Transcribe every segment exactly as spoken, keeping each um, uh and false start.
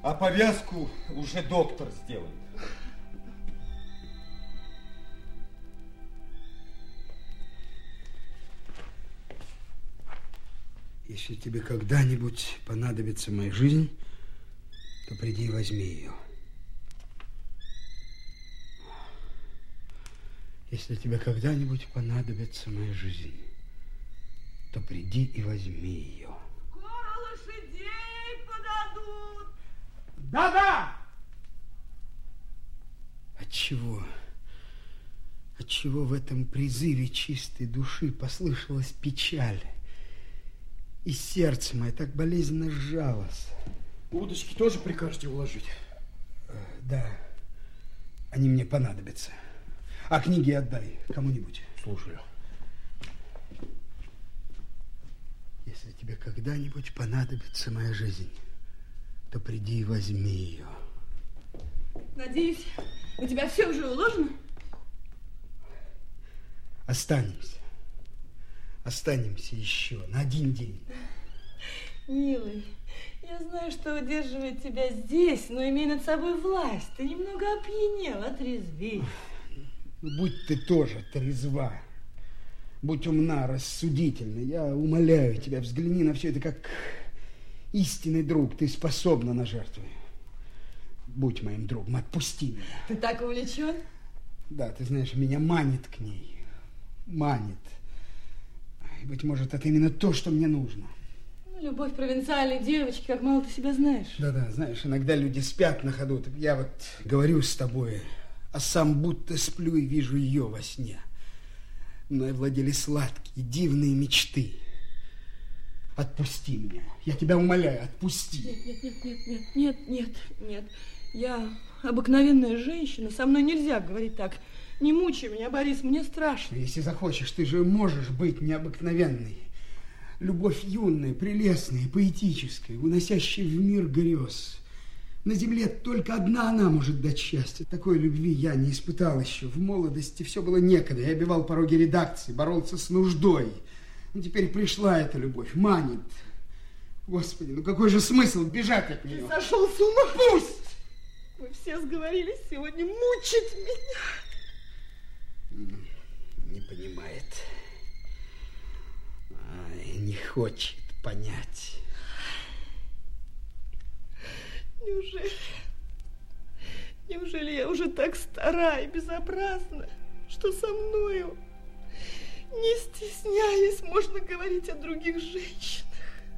А повязку уже доктор сделает. Если тебе когда-нибудь понадобится моя жизнь, то приди и возьми ее. Если тебе когда-нибудь понадобится моя жизнь, то приди и возьми ее. Скоро лошадей подадут. Да-да! Отчего? Отчего в этом призыве чистой души послышалась печаль? И сердце мое так болезненно сжалось. Удочки тоже прикажете уложить? Да, они мне понадобятся. А книги отдай кому-нибудь. Слушаю. Если тебе когда-нибудь понадобится моя жизнь, то приди и возьми ее. Надеюсь, у тебя все уже уложено? Останемся. Останемся еще на один день. Милый, я знаю, что удерживает тебя здесь, но имея над собой власть, ты немного опьянел, отрезвей. Будь ты тоже трезва. Будь умна, рассудительна. Я умоляю тебя, взгляни на все это как истинный друг. Ты способна на жертву. Будь моим другом, отпусти меня. Ты так увлечен? Да, ты знаешь, меня манит к ней. Манит. И, быть может, это именно то, что мне нужно. Любовь провинциальной девочки, как мало ты себя знаешь. Да-да, знаешь, иногда люди спят на ходу. Я вот говорю с тобой, а сам будто сплю и вижу ее во сне. Мной владели сладкие, дивные мечты. Отпусти меня. Я тебя умоляю, отпусти. Нет, нет, нет, нет, нет, нет, нет. Я обыкновенная женщина, со мной нельзя говорить так. Не мучай меня, Борис, мне страшно. Если захочешь, ты же можешь быть необыкновенной. Любовь юная, прелестная, поэтическая, уносящая в мир грез. На земле только одна она может дать счастье. Такой любви я не испытал еще. В молодости все было некогда. Я обивал пороги редакции, боролся с нуждой. Но теперь пришла эта любовь, манит. Господи, ну какой же смысл бежать от нее? Ты сошел с ума? Пусть! Вы все сговорились сегодня мучить меня. Не понимает. Ай, не хочет понять. Неужели, неужели я уже так стара и безобразна, что со мною, не стесняясь, можно говорить о других женщинах?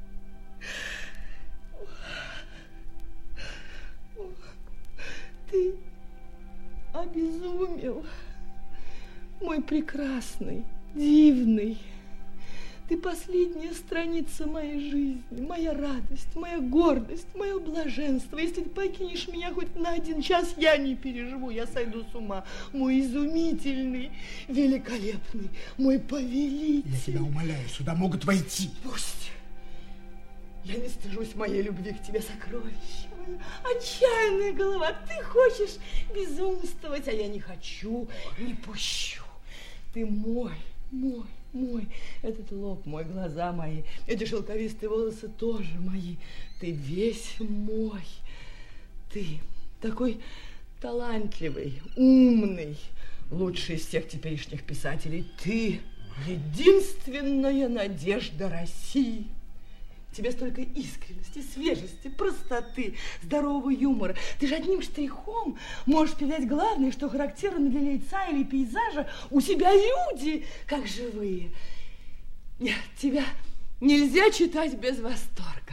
О, ты обезумел, мой прекрасный, дивный. Ты последняя страница моей жизни, моя радость, моя гордость, мое блаженство. Если ты покинешь меня хоть на один час, я не переживу, я сойду с ума. Мой изумительный, великолепный, мой повелитель. Я тебя умоляю, сюда могут войти. Пусть. Я не стыжусь моей любви к тебе, сокровище мое. Отчаянная голова, ты хочешь безумствовать, а я не хочу, не пущу. Ты мой, мой. Мой, этот лоб мой, глаза мои, эти шелковистые волосы тоже мои. Ты весь мой. Ты такой талантливый, умный, лучший из всех теперешних писателей. Ты единственная надежда России. Тебе столько искренности, свежести, простоты, здорового юмора. Ты же одним штрихом можешь передать главное, что характерно для лица или пейзажа. У тебя люди, как живые. Нет, тебя нельзя читать без восторга.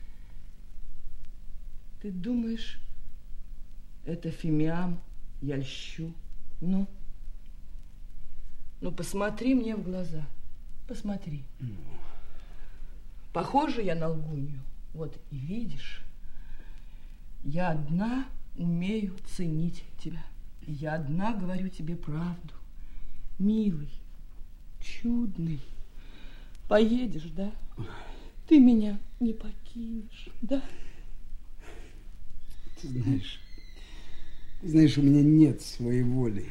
Ты думаешь, это фимиам, я льщу? Ну, ну посмотри мне в глаза, посмотри. Похожа я на лгунью. Вот и видишь, я одна умею ценить тебя. Я одна говорю тебе правду. Милый, чудный, поедешь, да? Ты меня не покинешь, да? Ты знаешь, ты знаешь, у меня нет своей воли.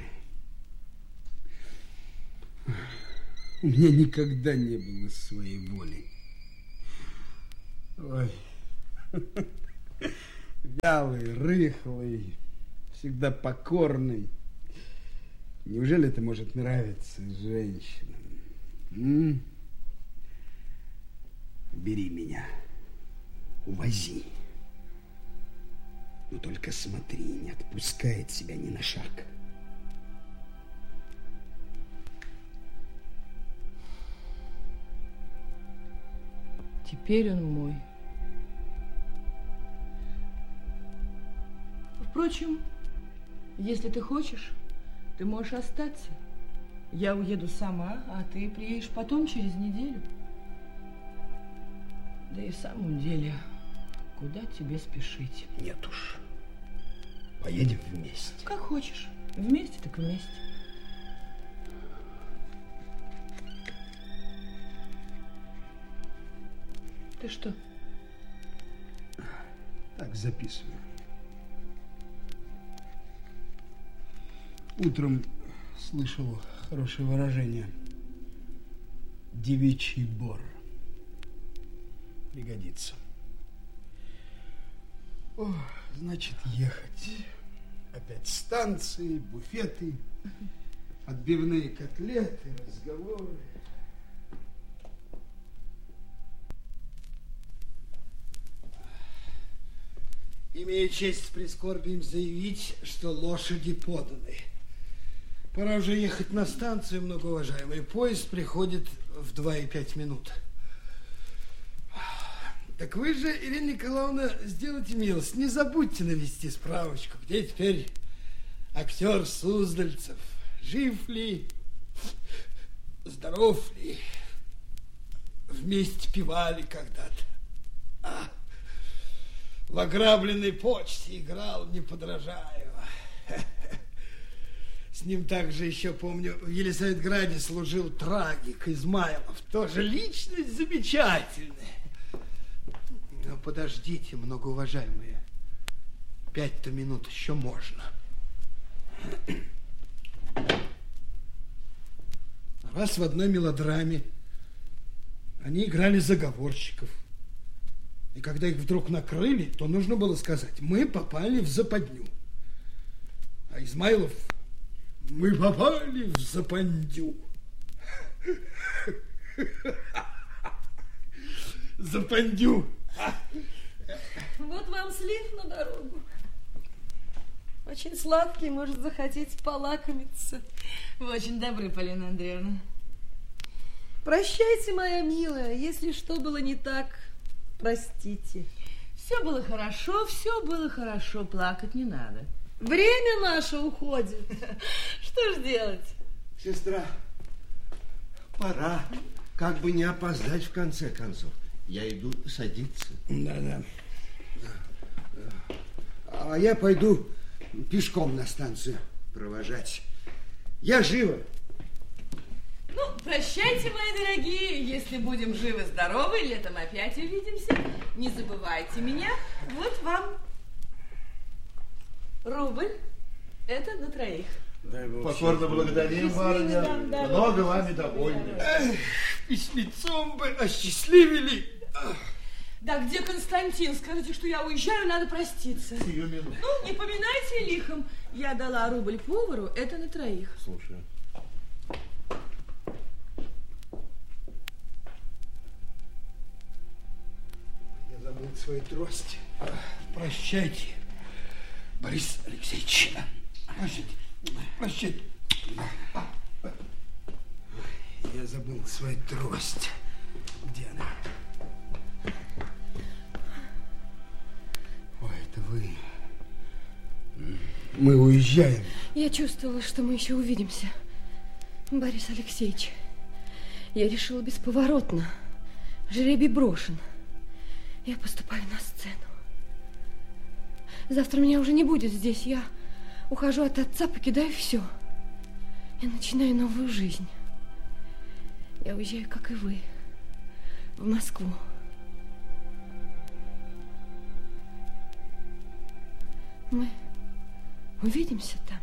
У меня никогда не было своей воли. Ой, Вялый, рыхлый, всегда покорный. Неужели это может нравиться женщинам? М? Бери меня, увози. Но только смотри, не отпускает себя ни на шаг. Теперь он мой. Впрочем, если ты хочешь, ты можешь остаться. Я уеду сама, а ты приедешь потом, через неделю. Да и в самом деле, куда тебе спешить? Нет уж. Поедем вместе. Как хочешь. Вместе так вместе. Ты что? Так, записываю. Утром слышал хорошее выражение. Девичий бор. Пригодится. О, значит, ехать. Опять станции, буфеты, отбивные котлеты, разговоры. Имею честь с прискорбием заявить, что лошади поданы. Пора уже ехать на станцию, многоуважаемый. Поезд приходит в два и пять минут. Так вы же, Ирина Николаевна, сделайте милость, не забудьте навести справочку, где теперь актер Суздальцев, жив ли, здоров ли, вместе пивали когда-то. А, в ограбленной почте играл, не подражаю. С ним также еще, помню, в Елисаветграде служил трагик Измайлов. Тоже личность замечательная. Но подождите, многоуважаемые. Пять-то минут еще можно. Раз в одной мелодраме они играли заговорщиков. И когда их вдруг накрыли, то нужно было сказать: мы попали в западню. А Измайлов: мы попали в запандю. Запандю. Вот вам слив на дорогу. Очень сладкий, может захотеть полакомиться. Вы очень добры, Полина Андреевна. Прощайте, моя милая. Если что было не так, простите. Все было хорошо, все было хорошо. Плакать не надо. Время наше уходит. Что ж делать? Сестра, пора. Как бы не опоздать в конце концов. Я иду садиться. Да-да. А я пойду пешком на станцию провожать. Я живо. Ну, прощайте, мои дорогие. Если будем живы-здоровы, летом опять увидимся. Не забывайте меня. Вот вам рубль. Это на троих. Дай Бог. Покорно благодарим, барыня. Много вами довольны. Эх, письмецом бы осчастливили. Да где Константин? Скажите, что я уезжаю, надо проститься. Сию минуту. Ну, не поминайте лихом. Я дала рубль повару, это на троих. Слушаю. Я забыл свою трость. Прощайте, Борис Алексеевич. Прощайте. Прощайте. Я забыл свою трость. Где она? Ой, это вы. Мы уезжаем. Я чувствовала, что мы еще увидимся. Борис Алексеевич, я решила бесповоротно. Жребий брошен. Я поступаю на сцену. Завтра меня уже не будет здесь. Я ухожу от отца, покидаю все. Я начинаю новую жизнь. Я уезжаю, как и вы, в Москву. Мы увидимся там.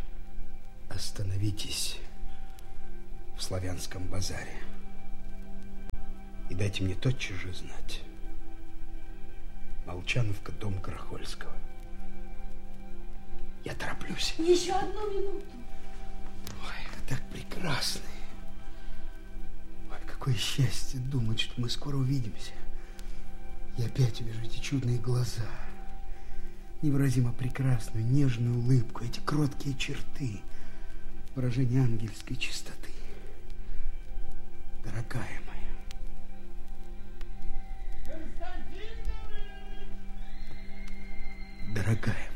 Остановитесь в Славянском базаре. И дайте мне тотчас же знать. Молчановка, дом Карахольского. Я тороплюсь. Еще одну минуту. Ой, вы так прекрасны. Ой, какое счастье думать, что мы скоро увидимся. Я опять увижу эти чудные глаза, невыразимо прекрасную, нежную улыбку, эти кроткие черты, выражение ангельской чистоты. Дорогая моя. Дорогая моя.